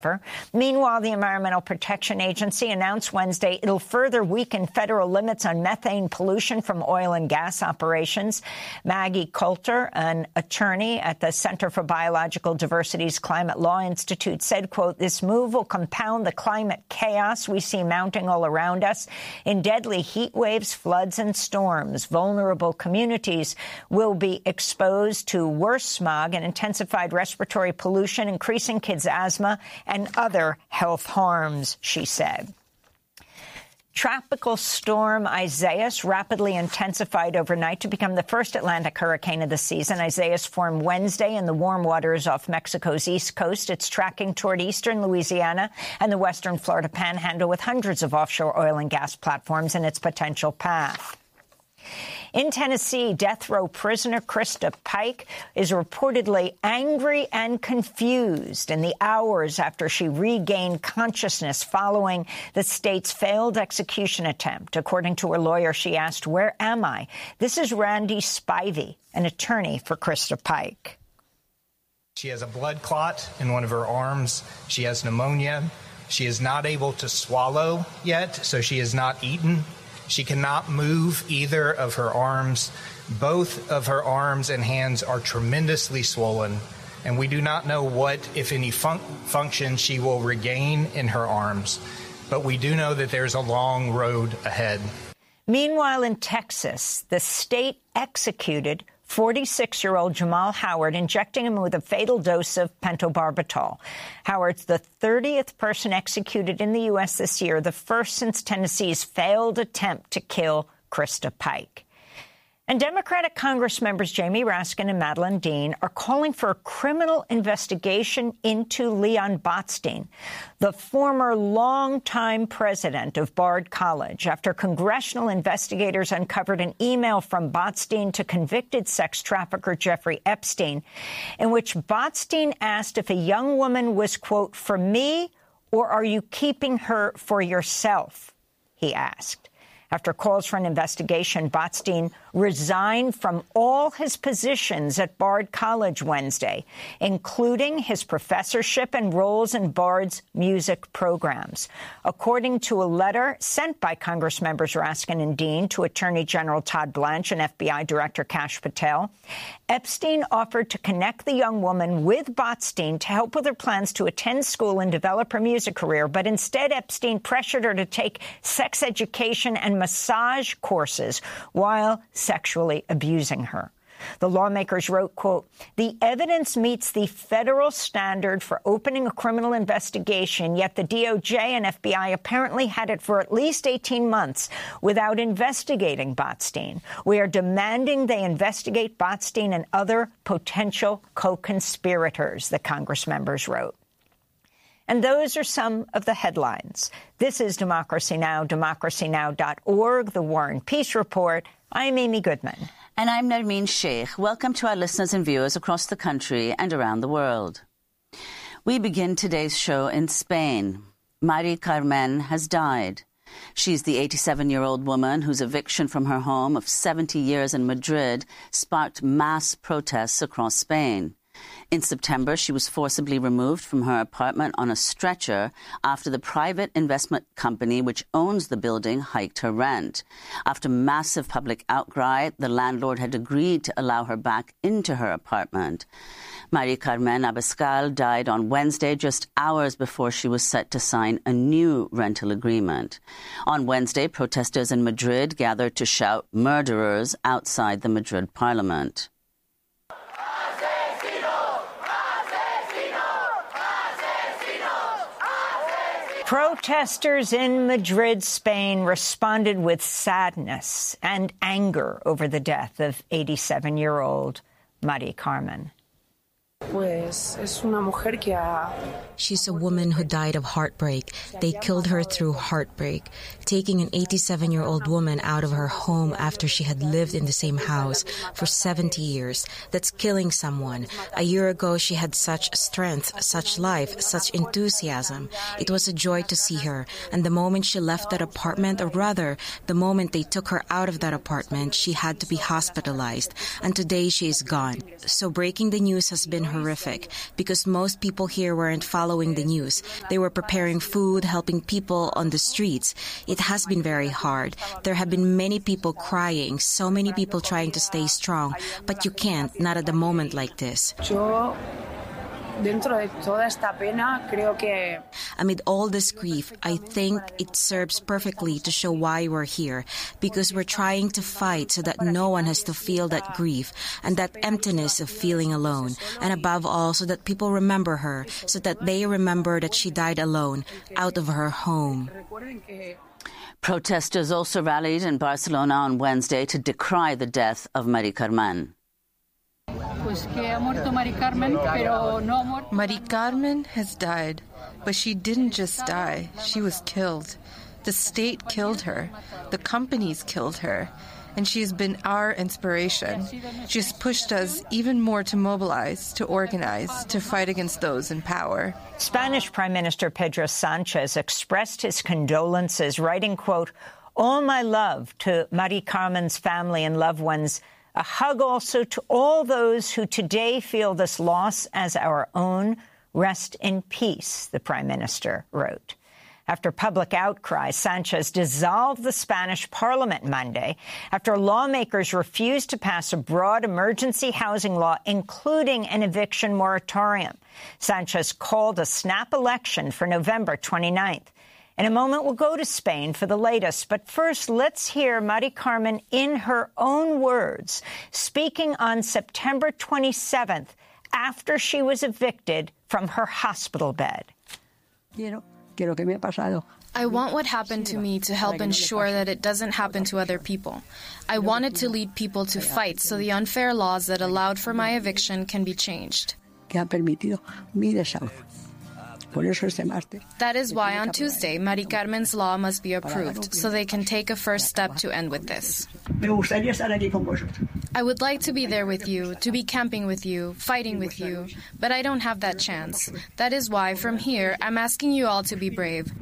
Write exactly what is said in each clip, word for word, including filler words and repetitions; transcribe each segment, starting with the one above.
Meanwhile, the Environmental Protection Agency announced Wednesday it'll further weaken federal limits on methane pollution from oil and gas operations. Maggie Coulter, an attorney at the Center for Biological Diversity's Climate Law Institute, said, quote, "This move will compound the climate chaos we see mounting all around us in deadly heat waves, floods and storms. Vulnerable communities will be exposed to worse smog and intensified respiratory pollution, increasing kids' asthma and other health harms," she said. Tropical storm Isaias rapidly intensified overnight to become the first Atlantic hurricane of the season. Isaias formed Wednesday in the warm waters off Mexico's east coast. It's tracking toward eastern Louisiana and the western Florida panhandle with hundreds of offshore oil and gas platforms in its potential path. In Tennessee, death row prisoner Krista Pike is reportedly angry and confused in the hours after she regained consciousness following the state's failed execution attempt. According to her lawyer, she asked, "Where am I?" This is Randy Spivey, an attorney for Krista Pike. She has a blood clot in one of her arms. She has pneumonia. She is not able to swallow yet, so she has not eaten. She cannot move either of her arms. Both of her arms and hands are tremendously swollen, and we do not know what, if any, fun- function she will regain in her arms. But we do know that there's a long road ahead. Meanwhile, in Texas, the state executed forty-six-year-old Jamal Howard, injecting him with a fatal dose of pentobarbital. Howard's the thirtieth person executed in the U S this year, the first since Tennessee's failed attempt to kill Krista Pike. And Democratic Congress members Jamie Raskin and Madeline Dean are calling for a criminal investigation into Leon Botstein, the former longtime president of Bard College, after congressional investigators uncovered an email from Botstein to convicted sex trafficker Jeffrey Epstein, in which Botstein asked if a young woman was, quote, "for me, or are you keeping her for yourself?" he asked. After calls for an investigation, Botstein resigned from all his positions at Bard College Wednesday, including his professorship and roles in Bard's music programs. According to a letter sent by Congress members Raskin and Dean to Attorney General Todd Blanche and F B I Director Kash Patel, Epstein offered to connect the young woman with Botstein to help with her plans to attend school and develop her music career. But instead, Epstein pressured her to take sex education and massage courses while sexually abusing her. The lawmakers wrote, quote, "The evidence meets the federal standard for opening a criminal investigation, yet the D O J and F B I apparently had it for at least eighteen months without investigating Botstein. We are demanding they investigate Botstein and other potential co-conspirators," the Congress members wrote. And those are some of the headlines. This is Democracy Now!, democracy now dot org, The War and Peace Report. I'm Amy Goodman. And I'm Nermeen Sheikh. Welcome to our listeners and viewers across the country and around the world. We begin today's show in Spain. Mari Carmen has died. She's the eighty-seven-year-old woman whose eviction from her home of seventy years in Madrid sparked mass protests across Spain. In September, she was forcibly removed from her apartment on a stretcher after the private investment company which owns the building hiked her rent. After massive public outcry, the landlord had agreed to allow her back into her apartment. Mari Carmen Abascal died on Wednesday, just hours before she was set to sign a new rental agreement. On Wednesday, protesters in Madrid gathered to shout "murderers" outside the Madrid parliament. Protesters in Madrid, Spain, responded with sadness and anger over the death of eighty-seven-year-old Mari Carmen. She's a woman who died of heartbreak. They killed her through heartbreak, taking an eighty-seven-year-old woman out of her home after she had lived in the same house for seventy years. That's killing someone. A year ago, she had such strength, such life, such enthusiasm. It was a joy to see her. And the moment she left that apartment, or rather, the moment they took her out of that apartment, she had to be hospitalized. And today she is gone. So breaking the news has been her horrific because most people here weren't following the news. They were preparing food, helping people on the streets. It has been very hard. There have been many people crying, so many people trying to stay strong, but you can't, not at a moment like this. Dentro de toda esta pena, creo que... Amid all this grief, I think it serves perfectly to show why we're here, because we're trying to fight so that no one has to feel that grief and that emptiness of feeling alone, and above all, so that people remember her, so that they remember that she died alone, out of her home. Protesters also rallied in Barcelona on Wednesday to decry the death of Mari Carmen. Mari Carmen has died, but she didn't just die. She was killed. The state killed her. The companies killed her. And she has been our inspiration. She has pushed us even more to mobilize, to organize, to fight against those in power. Spanish Prime Minister Pedro Sanchez expressed his condolences, writing, quote, "All my love to Mari Carmen's family and loved ones. A hug also to all those who today feel this loss as our own. Rest in peace," the Prime Minister wrote. After public outcry, Sanchez dissolved the Spanish parliament Monday after lawmakers refused to pass a broad emergency housing law, including an eviction moratorium. Sanchez called a snap election for November twenty-ninth. In a moment, we'll go to Spain for the latest. But first, let's hear Mari Carmen in her own words, speaking on September twenty-seventh after she was evicted from her hospital bed. I want what happened to me to help ensure that it doesn't happen to other people. I wanted to lead people to fight so the unfair laws that allowed for my eviction can be changed. That is why on Tuesday, Mari Carmen's law must be approved, so they can take a first step to end with this. I would like to be there with you, to be camping with you, fighting with you, but I don't have that chance. That is why, from here, I'm asking you all to be brave.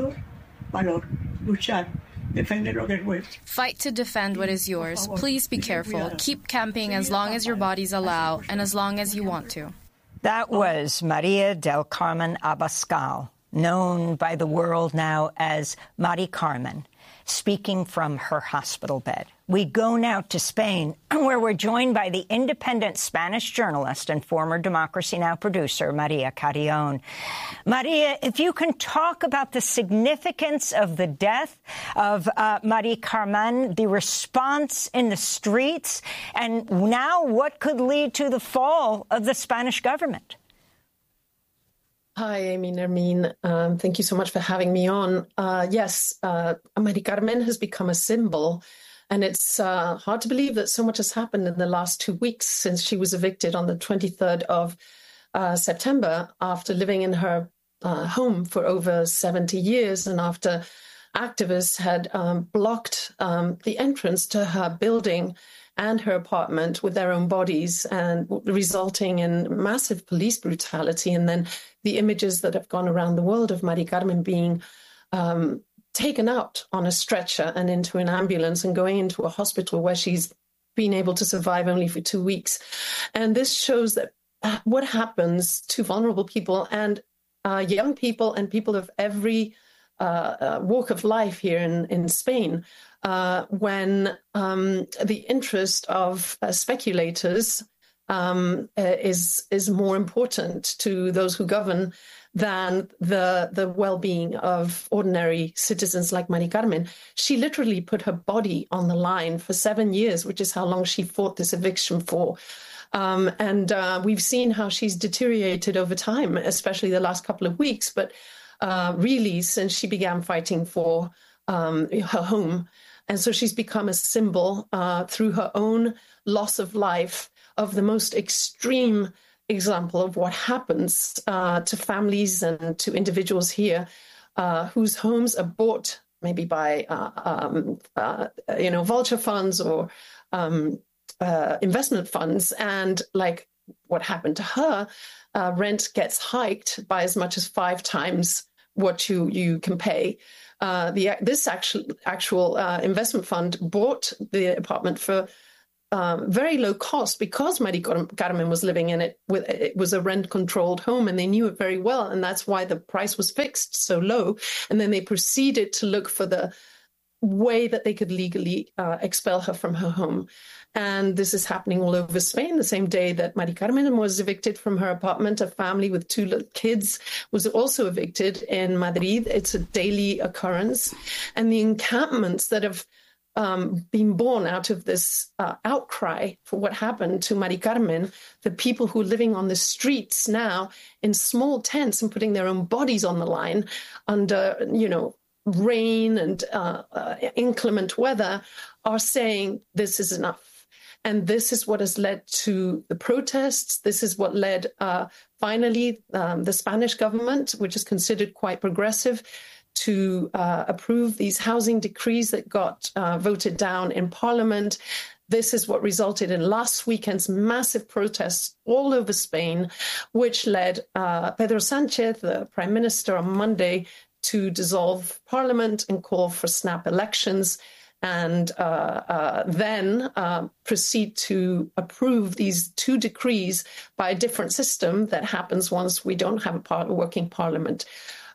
Fight to defend what is yours. Please be careful. Keep camping as long as your bodies allow and as long as you want to. That was Maria del Carmen Abascal, known by the world now as Mari Carmen, speaking from her hospital bed. We go now to Spain, where we're joined by the independent Spanish journalist and former Democracy Now! Producer, Maria Carrion. Maria, if you can talk about the significance of the death of uh, Mari Carmen, the response in the streets, and now what could lead to the fall of the Spanish government. Hi, Amy Nermeen. Um, thank you so much for having me on. Uh, yes, uh, Mari Carmen has become a symbol. And it's uh, hard to believe that so much has happened in the last two weeks since she was evicted on the twenty-third of uh, September after living in her uh, home for over seventy years and after activists had um, blocked um, the entrance to her building and her apartment with their own bodies, and resulting in massive police brutality. And then the images that have gone around the world of Mari Carmen being um, taken out on a stretcher and into an ambulance and going into a hospital where she's been able to survive only for two weeks. And this shows that uh, what happens to vulnerable people and uh, young people and people of every uh, uh, walk of life here in, in Spain uh, when um, the interest of uh, speculators um, uh, is, is more important to those who govern than the the well-being of ordinary citizens like Mari Carmen. She literally put her body on the line for seven years, which is how long she fought this eviction for. Um, and uh, we've seen how she's deteriorated over time, especially the last couple of weeks, but uh, really since she began fighting for um, her home. And so she's become a symbol uh, through her own loss of life of the most extreme example of what happens uh, to families and to individuals here uh, whose homes are bought maybe by, uh, um, uh, you know, vulture funds or um, uh, investment funds. And like what happened to her, uh, rent gets hiked by as much as five times what you, you can pay. Uh, the, this actual, actual uh, investment fund bought the apartment for um, very low cost because Mari Carmen was living in it. With, it was a rent-controlled home, and they knew it very well, and that's why the price was fixed so low. And then they proceeded to look for the way that they could legally uh, expel her from her home. And this is happening all over Spain. The same day that Mari Carmen was evicted from her apartment, a family with two little kids was also evicted in Madrid. It's a daily occurrence. And the encampments that have um, been born out of this uh, outcry for what happened to Mari Carmen, the people who are living on the streets now in small tents and putting their own bodies on the line under, you know, rain and uh, uh, inclement weather, are saying this is enough. And this is what has led to the protests. This is what led, uh, finally, um, the Spanish government, which is considered quite progressive, to uh, approve these housing decrees that got uh, voted down in Parliament. This is what resulted in last weekend's massive protests all over Spain, which led uh, Pedro Sánchez, the Prime Minister, on Monday to dissolve Parliament and call for snap elections, and uh, uh, then uh, proceed to approve these two decrees by a different system that happens once we don't have a, par- a working parliament.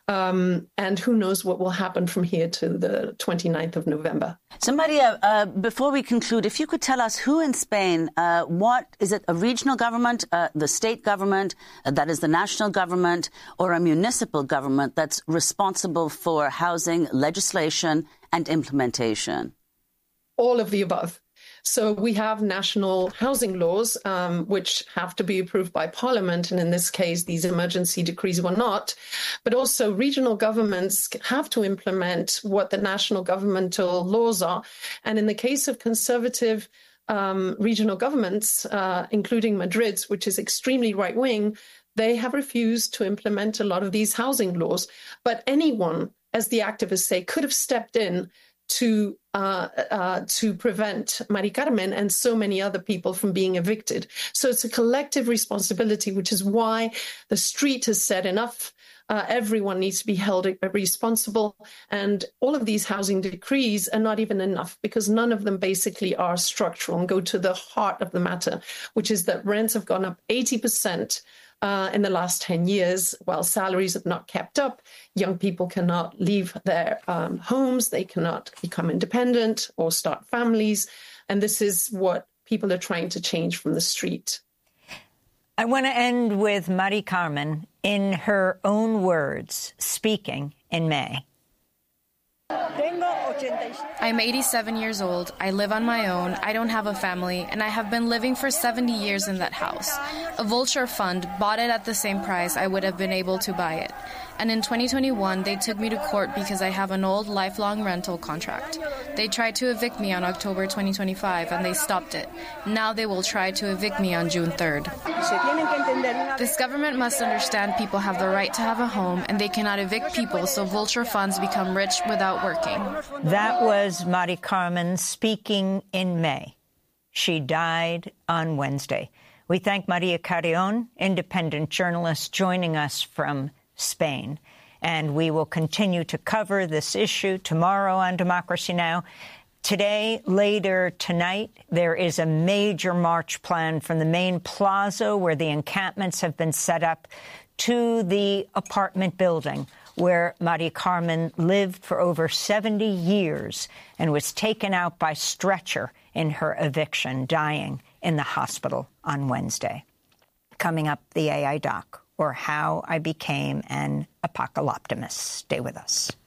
Um, and who knows what will happen from here to the twenty-ninth of November. So, Maria, uh, before we conclude, if you could tell us who in Spain, uh, what, is it a regional government, uh, the state government, uh, that is the national government, or a municipal government that's responsible for housing legislation and implementation? All of the above. So we have national housing laws, um, which have to be approved by Parliament. And in this case, these emergency decrees were not. But also regional governments have to implement what the national governmental laws are. And in the case of conservative um, regional governments, uh, including Madrid's, which is extremely right-wing, they have refused to implement a lot of these housing laws. But anyone, as the activists say, could have stepped in to uh, uh, to prevent Mari Carmen and so many other people from being evicted. So it's a collective responsibility, which is why the street has said enough. Uh, everyone needs to be held responsible. And all of these housing decrees are not even enough, because none of them basically are structural and go to the heart of the matter, which is that rents have gone up eighty percent Uh, in the last ten years, while salaries have not kept up. Young people cannot leave their um, homes, they cannot become independent or start families. And this is what people are trying to change from the street. I want to end with Mari Carmen in her own words, speaking in May. I'm eighty-seven years old. I live on my own. I don't have a family, and I have been living for seventy years in that house. A vulture fund bought it at the same price I would have been able to buy it. And in twenty twenty-one, they took me to court because I have an old lifelong rental contract. They tried to evict me on October twenty twenty-five, and they stopped it. Now they will try to evict me on June third. This government must understand people have the right to have a home, and they cannot evict people so vulture funds become rich without working. That was Mari Carmen speaking in May. She died on Wednesday. We thank Maria Carrion, independent journalist, joining us from Spain. And we will continue to cover this issue tomorrow on Democracy Now! Today, later tonight, there is a major march planned from the main plaza where the encampments have been set up to the apartment building where Mari Carmen lived for over seventy years and was taken out by stretcher in her eviction, dying in the hospital on Wednesday. Coming up, the A I Doc, or How I Became an Apocalyptimist. Stay with us.